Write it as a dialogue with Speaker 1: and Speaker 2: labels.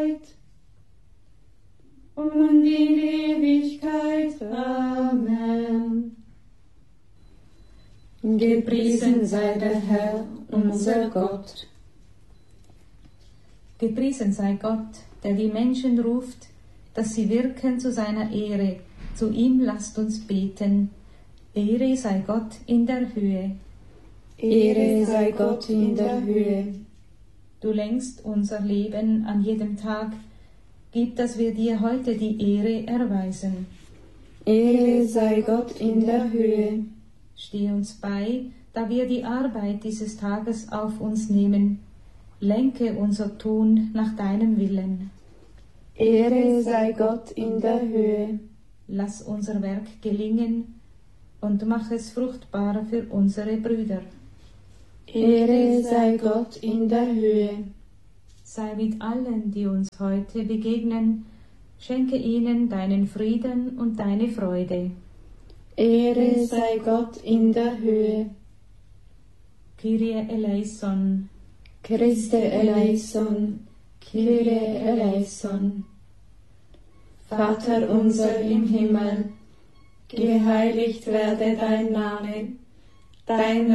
Speaker 1: und in Ewigkeit. Amen. Gepriesen sei der Herr, unser Gott.
Speaker 2: Gepriesen sei Gott, der die Menschen ruft, dass sie wirken zu seiner Ehre. Zu ihm lasst uns beten. Ehre sei Gott in der Höhe.
Speaker 1: Ehre sei Gott in der Höhe.
Speaker 2: Du lenkst unser Leben an jedem Tag. Gib, dass wir dir heute die Ehre erweisen.
Speaker 1: Ehre sei Gott in der Höhe.
Speaker 2: Steh uns bei, da wir die Arbeit dieses Tages auf uns nehmen. Lenke unser Tun nach deinem Willen.
Speaker 1: Ehre sei Gott in der Höhe.
Speaker 2: Lass unser Werk gelingen und mach es fruchtbar für unsere Brüder.
Speaker 1: Ehre sei Gott in der Höhe.
Speaker 2: Sei mit allen, die uns heute begegnen, schenke ihnen deinen Frieden und deine Freude.
Speaker 1: Ehre sei Gott in der Höhe.
Speaker 2: Kyrie eleison,
Speaker 1: Christe eleison, Kyrie eleison. Vater unser im Himmel, geheiligt werde dein Name, dein